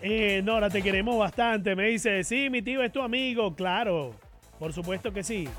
Nora, te queremos bastante. Me dice, sí, mi tío es tu amigo. Claro, por supuesto que sí.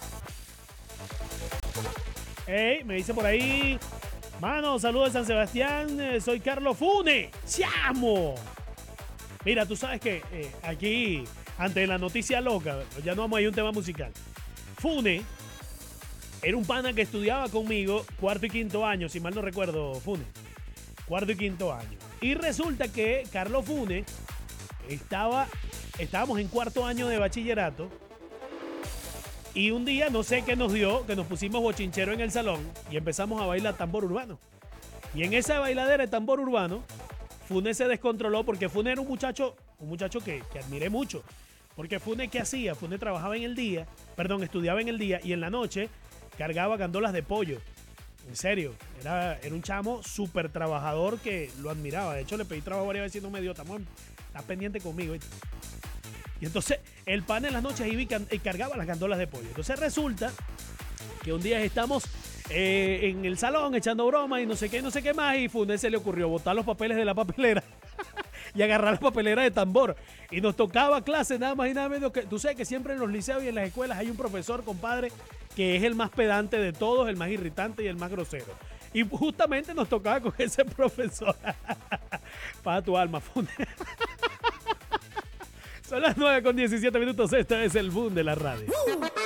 Ey, me dice por ahí. Mano, saludos de San Sebastián. Soy Carlos Fune. ¡Chamo! Mira, tú sabes que aquí, ante la noticia loca, ya no vamos a ir a un tema musical. Fune era un pana que estudiaba conmigo cuarto y quinto año, si mal no recuerdo, Fune. Cuarto y quinto año. Y resulta que Carlos Fune estábamos en cuarto año de bachillerato. Y un día, no sé qué nos dio, que nos pusimos bochinchero en el salón y empezamos a bailar tambor urbano. Y en esa bailadera de tambor urbano, Fune se descontroló porque Fune era un muchacho que admiré mucho. Porque Fune, ¿qué hacía? Fune trabajaba en el día, estudiaba en el día y en la noche cargaba gandolas de pollo. En serio, era un chamo súper trabajador que lo admiraba. De hecho, le pedí trabajo varias veces y no me dio. Está pendiente conmigo, ¿viste? Y entonces el pan en las noches iba y cargaba las gandolas de pollo. Entonces resulta que un día estamos en el salón echando broma y no sé qué más. Y Funes se le ocurrió botar los papeles de la papelera y agarrar la papelera de tambor. Y nos tocaba clase nada más y nada menos que... Tú sabes que siempre en los liceos y en las escuelas hay un profesor, compadre, que es el más pedante de todos, el más irritante y el más grosero. Y justamente nos tocaba con ese profesor. Para tu alma, Funes. Son las 9:17. Este es el boom de la radio.